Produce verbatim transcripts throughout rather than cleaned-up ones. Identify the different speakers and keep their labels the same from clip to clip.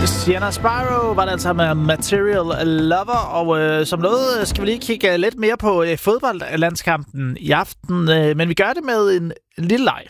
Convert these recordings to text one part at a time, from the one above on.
Speaker 1: Sienna Spyro var det altså med Material Lover, og øh, som noget skal vi lige kigge lidt mere på øh, fodboldlandskampen i aften, øh, men vi gør det med en, en lille leg.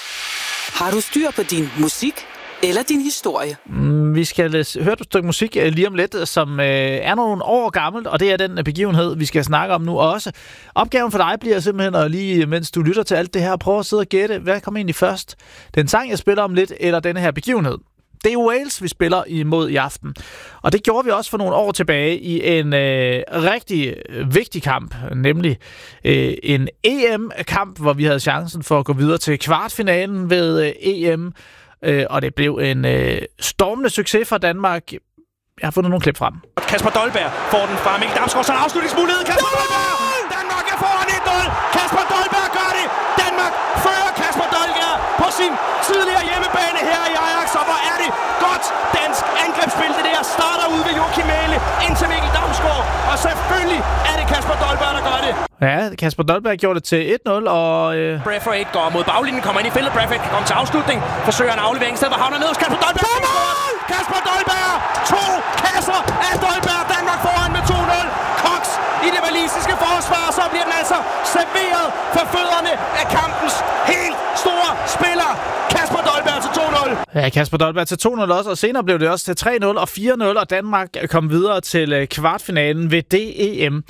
Speaker 2: Har du styr på din musik eller din historie?
Speaker 1: Mm, vi skal høre et stykke musik øh, lige om lidt, som øh, er nogle år gammelt, og det er den begivenhed, vi skal snakke om nu også. Opgaven for dig bliver simpelthen at lige, mens du lytter til alt det her, prøve at sidde og gætte, hvad kommer egentlig først? Den sang, jeg spiller om lidt, eller denne her begivenhed? Det er Wales, vi spiller imod i aften. Og det gjorde vi også for nogle år tilbage i en øh, rigtig vigtig kamp, nemlig øh, en E M-kamp, hvor vi havde chancen for at gå videre til kvartfinalen ved øh, E M. Øh, og det blev en øh, stormende succes for Danmark. Jeg har fundet nogle klip frem.
Speaker 3: Kasper Dolberg får den fra Mikkel Damsgaard, så en afslutningsmulighed. Kasper Dolberg! Danmark er foran et nul. Kasper Dolberg gør det. Danmark fører Kasper Dolberg på sin tidligere hjemmebane her i Ajax. Og hvor er det godt dansk angrebsspil. Det der starter ud ved Joachim Mæhle ind til Mikkel Damsgaard. Og selvfølgelig er det Kasper Dolberg, der gør det.
Speaker 1: Ja, Kasper Dolberg gjorde det til et nul, og... Øh...
Speaker 3: Braithwaite går mod baglinjen, kommer ind i feltet. Braithwaite kan komme til afslutning. Forsøger en aflevering, stedet hvor havner ned hos Kasper Dolberg. Kasper Dolberg! To kasser af Dolberg. Danmark foran med to nul. Cox i det walisiske forsvar, så bliver den altså serveret for fødderne af kampens helt store spiller. Kasper Dolberg til to nul.
Speaker 1: Ja, Kasper Dolberg til to nul også, og senere blev det også til tre nul og fire nul, og Danmark kom videre til kvartfinalen ved det E M.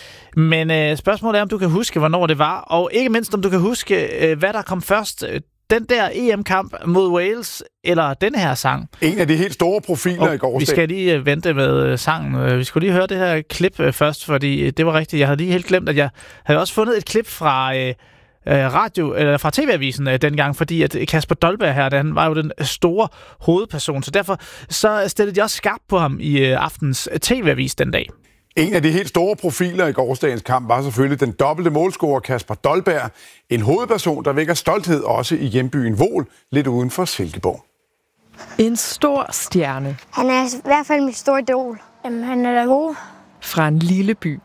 Speaker 1: Men øh, spørgsmålet er, om du kan huske, hvornår det var, og ikke mindst, om du kan huske, øh, hvad der kom først. Den der E M-kamp mod Wales, eller den her sang.
Speaker 4: En af de helt store profiler
Speaker 1: og
Speaker 4: i går.
Speaker 1: Vi skal lige øh, vente med øh, sangen. Øh, vi skulle lige høre det her klip øh, først, fordi øh, det var rigtigt. Jeg havde lige helt glemt, at jeg havde også fundet et klip fra... Øh, radio, eller fra T V-avisen øh, dengang, fordi at Kasper Dolberg her, han var jo den store hovedperson, så derfor så stillede de også skarpt på ham i øh, aftens T V-avis den dag.
Speaker 4: En af de helt store profiler i gårsdagens kamp var selvfølgelig den dobbelte målscorer Kasper Dolberg, en hovedperson, der vækker stolthed også i hjembyen Voel, lidt uden for Silkeborg.
Speaker 5: En stor stjerne.
Speaker 6: Han er i hvert fald mit store idol. Jamen, han er da god.
Speaker 5: Fra en lille by.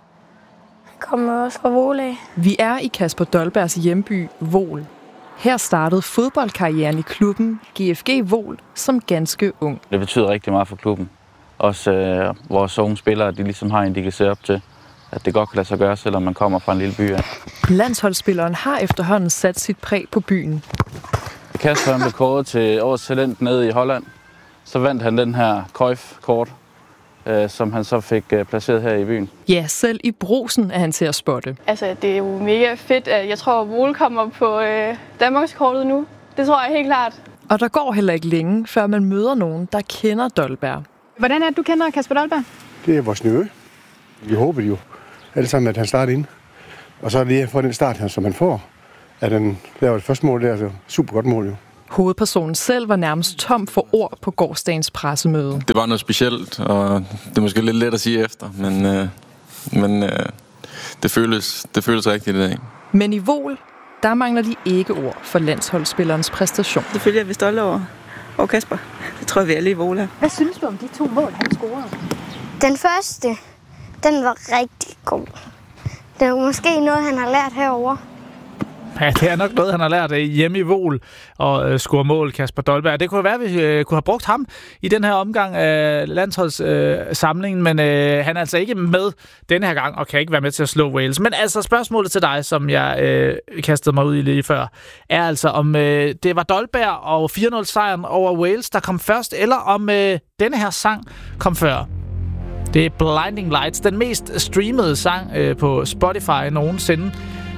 Speaker 6: Kommer også fra Voel af.
Speaker 5: Vi er i Kasper Dolbergs hjemby, Voel. Her startede fodboldkarrieren i klubben G F G Voel som ganske ung.
Speaker 7: Det betyder rigtig meget for klubben. Også øh, vores unge spillere, de ligesom har indikeret op til, at det godt kan lade sig gøre, selvom man kommer fra en lille by. Ja.
Speaker 5: Landsholdsspilleren har efterhånden sat sit præg på byen.
Speaker 7: Kasper blev kåret til årets talent nede i Holland. Så vandt han den her Cruyff-kort, som han så fik placeret her i byen.
Speaker 5: Ja, selv i Brugsen er han til at spotte.
Speaker 8: Altså, det er jo mega fedt. Jeg tror, at Voel kommer på øh, Danmarkskortet nu. Det tror jeg helt klart.
Speaker 5: Og der går heller ikke længe, før man møder nogen, der kender Dolberg.
Speaker 8: Hvordan er det, du kender Kasper Dolberg?
Speaker 9: Det er vores nøje. Vi håber jo alle sammen, at han starter ind. Og så lige for den start, som han får, at han laver det første mål, det er altså super godt mål jo.
Speaker 5: Hovedpersonen selv var nærmest tom for ord på gårsdagens pressemøde.
Speaker 10: Det var noget specielt, og det er måske lidt let at sige efter, men, øh, men øh, det, føles, det føles rigtigt i dag.
Speaker 5: Men i Voel, der mangler de ikke ord for landsholdsspillerens præstation.
Speaker 11: Selvfølgelig er vi stolte over, over Kasper. Det tror jeg, vi alle i Voel er.
Speaker 6: Hvad synes du om de to mål, han scorede? Den første, den var rigtig god. Det er måske noget, han har lært herovre.
Speaker 1: Ja, det er nok noget, han har lært hjemme i Voel og øh, score mål, Kasper Dolberg. Det kunne være, at vi øh, kunne have brugt ham i den her omgang af landsholdssamlingen, øh, men øh, han er altså ikke med denne her gang og kan ikke være med til at slå Wales. Men altså spørgsmålet til dig, som jeg øh, kastede mig ud i lige før, er altså om øh, det var Dolberg og fire nul sejren over Wales, der kom først, eller om øh, denne her sang kom før. Det er Blinding Lights, den mest streamede sang øh, på Spotify nogensinde.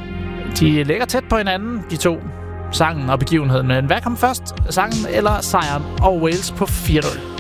Speaker 1: De ligger tæt på hinanden, de to, sangen og begivenheden. Men hvad kom først? Sangen eller sejren over Wales på fire nul?